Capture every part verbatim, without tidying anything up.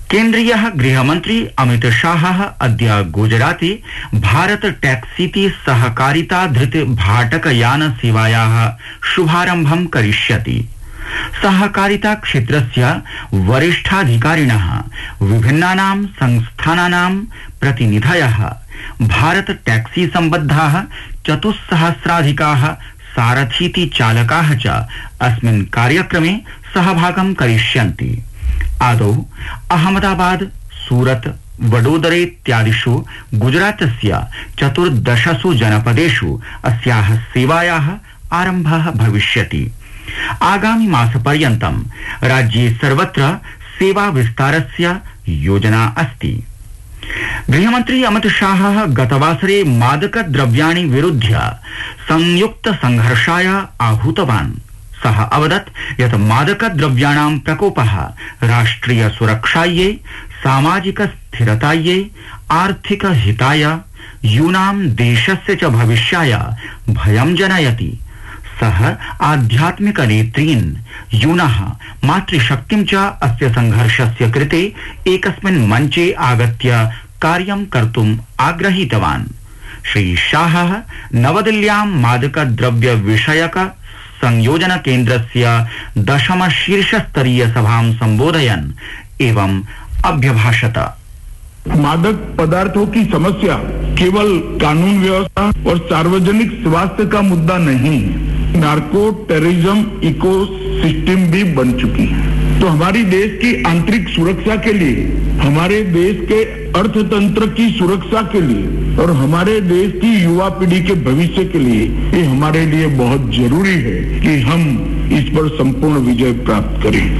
केन्द्रीयः गृहमन्त्री अमित शाहः अद्य गुजराते भारत टैक्सीति सहकारिता धृत भाटकयान सेवायाः शुभारम्भं करिष्यति। सहकारिता क्षेत्रस्य वरिष्ठाधिकारिणः विभिन्नानां संस्थानानां प्रतिनिधयः भारत टैक्सी सम्बद्धाः चतुस्सहस्राधिकाः सारथीति चालकाः च अस्मिन् कार्यक्रमे सहभागं करिष्यन्ति। आदौ अहमदाबाद, सूरत, वडोदरे इत्यादिषु गुजरातस्य चतुर्दशसु जनपदेषु अस्याः सेवायाः आरम्भः भविष्यति। आगामि मासपर्यन्तं राज्ये सर्वत्र सेवा विस्तारस्य योजना अस्ति। गृहमन्त्री अमित शाहः गतवासरे मादक द्रव्याणि विरुध्य संयुक्त संघर्षाय आहूतवान्। सः अवदत् यत् मादक द्रव्याणां प्रकोपः राष्ट्रिय सुरक्षायै, सामाजिक स्थिरतायै, आर्थिक हिताय, यूनां देशस्य च भविष्याय भयं जनयति। सः आध्यात्मिक नेत्रीन्, यूनः मातृशक्तिं च अस्य संघर्षस्य कृते एकस्मिन् मञ्चे आगत्य कार्यं कर्तुम् आग्रहीतवान्। श्री शाहः नवदिल्ल्यां मादक द्रव्य विषयक संयोजन केन्द्रस्य दशम शीर्षस्तरीय सभां संबोधयन् एवं अभ्यभाषत। मादक पदार्थों की समस्या केवल कानून व्यवस्था और सार्वजनिक स्वास्थ्य का मुद्दा नहीं है, नार्को टेररिज्म इको सिस्टम भी बन चुकी है। तो हमारी देश की आंतरिक सुरक्षा के लिए, हमारे देश के अर्थतंत्र की सुरक्षा के लिए और हमारे देश की युवा पीढ़ी के भविष्य के लिए ये हमारे लिए बहुत जरूरी है कि हम इस पर संपूर्ण विजय प्राप्त करें।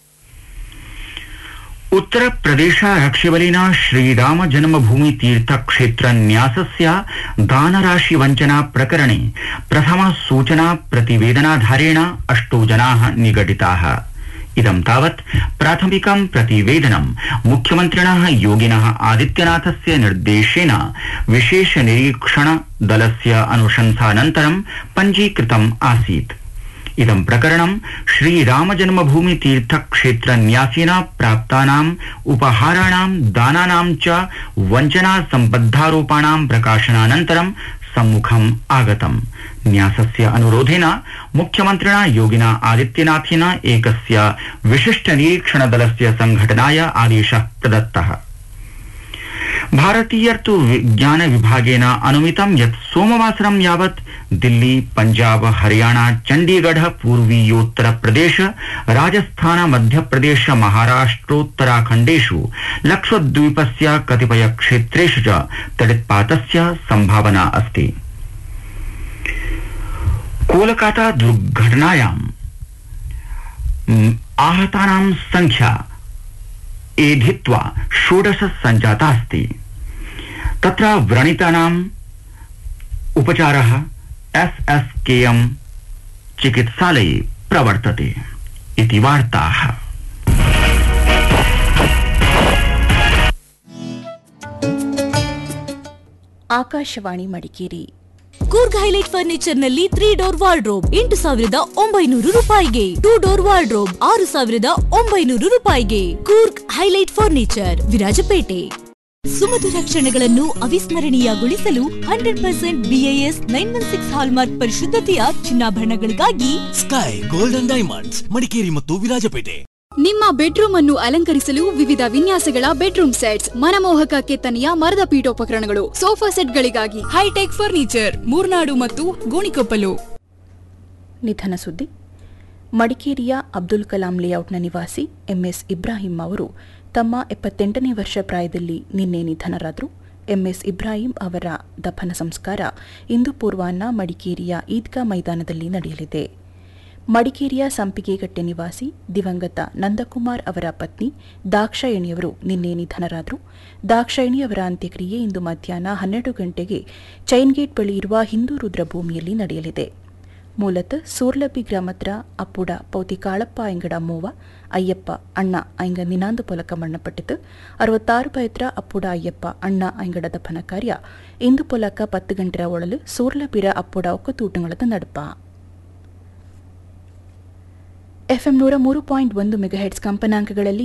उत्तर प्रदेश आरक्षिबलेन श्रीराम जन्मभूमि तीर्थ क्षेत्र न्यासस्य दानराशि वञ्चना प्रकरणे प्रथम सूचना प्रतिवेदनाधारेण अष्टौ जनाः निगडिताः। इदं तावत् प्राथमिकं प्रतिवेदनं मुख्यमन्त्रिणः योगिनः आदित्यनाथस्य निर्देशेन विशेष निरीक्षण दलस्य अनुशंसानन्तरं पञ्जीकृतम् आसीत्। इदं प्रकरणं श्रीराम जन्मभूमि तीर्थ क्षेत्र न्यासिना प्राप्तानाम् उपहाराणां दानानां च वञ्चना सम्बद्धारोपाणां प्रकाशनानन्तरं सम्मुखम् आगतम्। न्यासस्य अनुरोधेन मुख्यमन्त्रिणा योगिना आदित्यनाथेन एकस्य विशिष्ट निरीक्षण दलस्य संघटनाय आदेशः प्रदत्तः। भारतीय ऋतु विज्ञान विभागेन अनुमितं यत् सोमवासरं यावत् दिल्ली, पंजाब, हरियाणा, चंडीगढ़, पूर्वीयोत्तर प्रदेश, राजस्थान, मध्यप्रदेश, महाराष्ट्रोत्तराखण्डेषु लक्षद्वीपस्य कतिपय क्षेत्रेषु च तडित्पातस्य संभावना अस्ति। कोलकाता दुर्घटनायां आहतानां संख्या एधित्वा षोडश सञ्जातास्ति। तत्र व्रणितानाम् उपचारः एस एस के एम चिकित्सालये प्रवर्तते इति वार्ताः। ಆಕಾಶವಾಣಿ ಮಡಿಕೇರಿ. ಕೂರ್ಗ್ ಹೈಲೈಟ್ ಫರ್ನಿಚರ್ ನಲ್ಲಿ ತ್ರೀ ಡೋರ್ ವಾರ್ಡ್ರೋಬ್ ಎಂಟು ಸಾವಿರದ ಒಂಬೈನೂರು ರೂಪಾಯಿಗೆ, ಟೂ ಡೋರ್ ವಾರ್ಡ್ರೋಬ್ ಆರು ಸಾವಿರದ ಒಂಬೈನೂರು ರೂಪಾಯಿಗೆ. Coorg highlight furniture, Virajpet. ಸುಮಧುರ ಕ್ಷಣಗಳನ್ನು ಅವಿಸ್ಮರಣೀಯಗೊಳಿಸಲು hundred percent BIS nine one six hallmark ಪರಿಶುದ್ಧತೆಯ ಚಿನ್ನಾಭರಣಗಳಿಗಾಗಿ sky golden diamonds, Madikeri ಮತ್ತು ವಿರಾಜಪೇಟೆ. ನಿಮ್ಮ ಬೆಡ್ರೂಮ್ ಅನ್ನು ಅಲಂಕರಿಸಲು ವಿವಿಧ ವಿನ್ಯಾಸಗಳ ಬೆಡ್ರೂಮ್ ಸೆಟ್ಸ್, ಮನಮೋಹಕ ಕೆತ್ತನೆಯ ಮರದ ಪೀಠೋಪಕರಣಗಳು, ಸೋಫಾ ಸೆಟ್ಗಳಿಗಾಗಿ ಹೈಟೆಕ್ ಫರ್ನಿಚರ್, ಮೂರ್ನಾಡು ಮತ್ತು ಗೋಣಿಕೊಪ್ಪಲು. ನಿಧನ ಸುದ್ದಿ. ಮಡಿಕೇರಿಯ ಅಬ್ದುಲ್ ಕಲಾಂ ಲೇಔಟ್ನ ನಿವಾಸಿ ಎಂಎಸ್ ಇಬ್ರಾಹಿಂ ಅವರು ತಮ್ಮ ಎಪ್ಪತ್ತೆಂಟನೇ ವರ್ಷ ಪ್ರಾಯದಲ್ಲಿ ನಿನ್ನೆ ನಿಧನರಾದರು. ಎಂಎಸ್ ಇಬ್ರಾಹಿಂ ಅವರ ದಫನ ಸಂಸ್ಕಾರ ಇಂದು ಪೂರ್ವಾಹ್ನ ಮಡಿಕೇರಿಯ ಈದ್ಗಾ ಮೈದಾನದಲ್ಲಿ ನಡೆಯಲಿದೆ. ಮಡಿಕೇರಿಯ ಸಂಪಿಗೆಗಟ್ಟೆ ನಿವಾಸಿ ದಿವಂಗತ ನಂದಕುಮಾರ್ ಅವರ ಪತ್ನಿ ದಾಕ್ಷಾಯಣಿಯವರು ನಿನ್ನೆ ನಿಧನರಾದರು. ದಾಕ್ಷಾಯಣಿಯವರ ಅಂತ್ಯಕ್ರಿಯೆ ಇಂದು ಮಧ್ಯಾಹ್ನ ಹನ್ನೆರಡು ಗಂಟೆಗೆ ಚೈನ್ಗೇಟ್ ಬಳಿ ಇರುವ ಹಿಂದೂ ರುದ್ರಭೂಮಿಯಲ್ಲಿ ನಡೆಯಲಿದೆ. ಮೂಲತಃ ಸೂರ್ಲಬಿ ಗ್ರಾಮತ್ರ ಅಪ್ಪುಡ ಪೌತಿ ಕಾಳಪ್ಪ ಐಂಗಡ ಮೂವ ಅಯ್ಯಪ್ಪ ಅಣ್ಣ ಐಂಗ ನಿನಾಂದು ಪೊಲಕ ಮಣ್ಣಪಟ್ಟಿತು. ಅರವತ್ತಾರು ಪಯತ್ರ ಅಪ್ಪುಡ ಅಯ್ಯಪ್ಪ ಅಣ್ಣ ಐಂಗಡ ದಫನ ಕಾರ್ಯ ಇಂದು ಪೊಲಕ ಪತ್ತು ಗಂಟೆರ ಒಳಲು ಸೂರ್ಲಬಿರ ಅಪ್ಪುಡ ಒಕ್ಕತೂಟಂಗಳದ ನಡುಪ. ಎಫ್ಎಂ ನೂರ ಮೂರು ಪಾಯಿಂಟ್ ಒಂದು ಮೆಗಾಹೆಟ್ಸ್ ಕಂಪನಾಂಕಗಳಲ್ಲಿ